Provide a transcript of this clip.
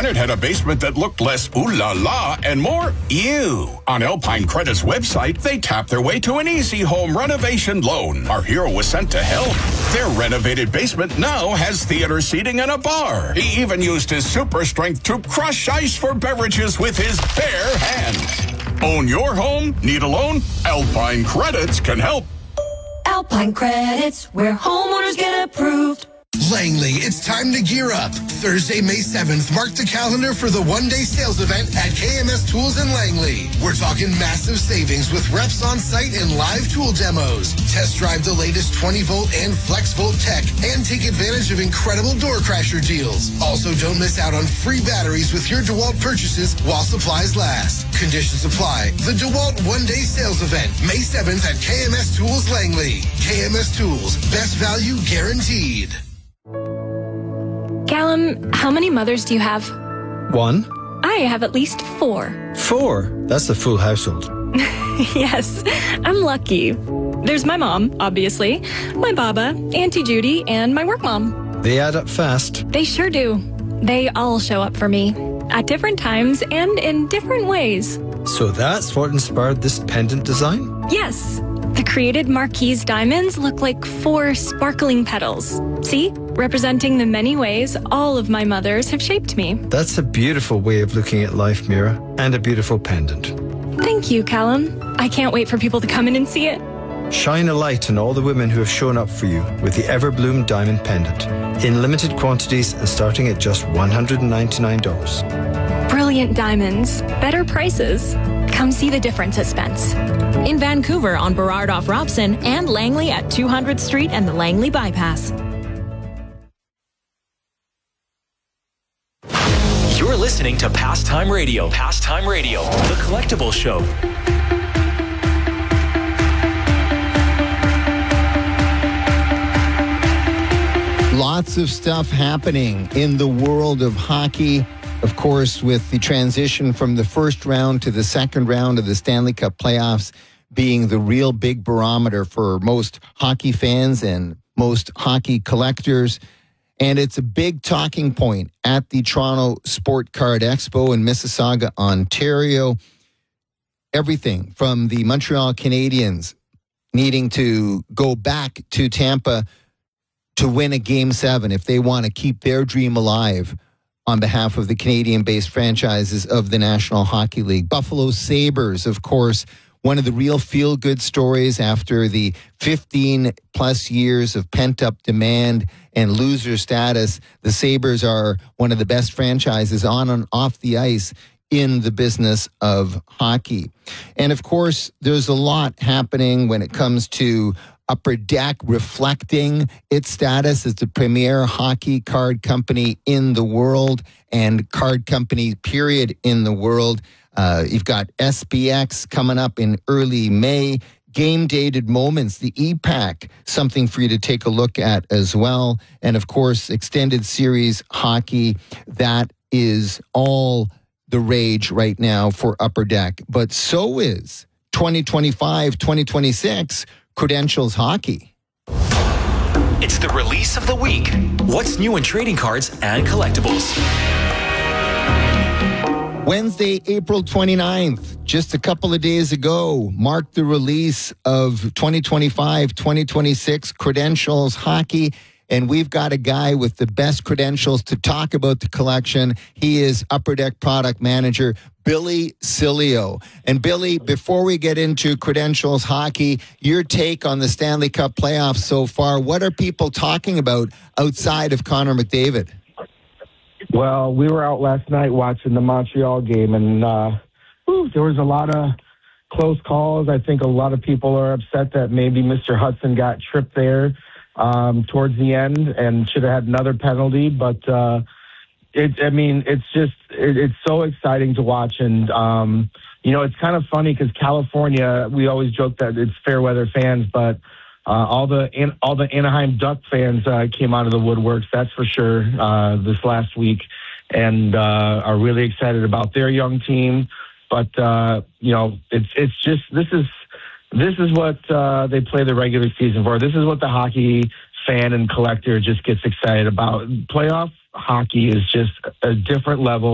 Granite had a basement that looked less ooh la la and more ew. On Alpine Credit's website, they tapped their way to an easy home renovation loan. Our hero was sent to help. Their renovated basement now has theater seating and a bar. He even used his super strength to crush ice for beverages with his bare hands. Own your home? Need a loan? Alpine Credits can help. Alpine Credits, where homeowners get approved. Langley, it's time to gear up. Thursday, May 7th, mark the calendar for the one-day sales event at KMS Tools in Langley. We're talking massive savings with reps on site and live tool demos. Test drive the latest 20-volt and flex-volt tech and take advantage of incredible door crasher deals. Also, don't miss out on free batteries with your DeWalt purchases while supplies last. Conditions apply. The DeWalt one-day sales event, May 7th at KMS Tools Langley. KMS Tools, best value guaranteed. Callum, how many mothers do you have? 1. I have at least 4. 4? That's a full household. Yes, I'm lucky. There's my mom, obviously, my baba, Auntie Judy, and my work mom. They add up fast. They sure do. They all show up for me, at different times and in different ways. So that's what inspired this pendant design? Yes. The created Marquise diamonds look like 4 sparkling petals. See? Representing the many ways all of my mothers have shaped me. That's a beautiful way of looking at life, Mira, and a beautiful pendant. Thank you, Callum. I can't wait for people to come in and see it. Shine a light on all the women who have shown up for you with the Everbloom Diamond Pendant in limited quantities and starting at just $199. Brilliant diamonds, better prices. Come see the difference at Spence. In Vancouver on Burrard off Robson and Langley at 200th Street and the Langley Bypass. You're listening to Pastime Radio. Pastime Radio, the collectible show. Lots of stuff happening in the world of hockey. Of course, with the transition from the first round to the second round of the Stanley Cup playoffs being the real big barometer for most hockey fans and most hockey collectors. And it's a big talking point at the Toronto Sport Card Expo in Mississauga, Ontario. Everything from the Montreal Canadiens needing to go back to Tampa to win a Game 7 if they want to keep their dream alive on behalf of the Canadian-based franchises of the National Hockey League. Buffalo Sabres, of course, one of the real feel-good stories after the 15-plus years of pent-up demand and loser status. The Sabres are one of the best franchises on and off the ice in the business of hockey. And, of course, there's a lot happening when it comes to Upper Deck reflecting its status as the premier hockey card company in the world and card company, period, in the world. You've got SPX coming up in early May. Game Dated Moments, the EPAC, something for you to take a look at as well. And, of course, extended series hockey, that is all the rage right now for Upper Deck. But so is 2025, 2026 Credentials Hockey. It's the release of the week. What's new in trading cards and collectibles? Wednesday, April 29th, just a couple of days ago, marked the release of 2025-2026 Credentials Hockey. And we've got a guy with the best credentials to talk about the collection. He is Upper Deck Product Manager, Billy Cilio. And Billy, before we get into Credentials Hockey, your take on the Stanley Cup playoffs so far, what are people talking about outside of Connor McDavid? Well, we were out last night watching the Montreal game, and there was a lot of close calls. I think a lot of people are upset that maybe Mr. Hudson got tripped there towards the end and should have had another penalty. But it's so exciting to watch. And, it's kind of funny because California, we always joke that it's fair weather fans, but all the Anaheim Duck fans came out of the woodworks, that's for sure, this last week, and are really excited about their young team. But, it's just, this is what they play the regular season for. This is what the hockey fan and collector just gets excited about. Playoff hockey is just a different level.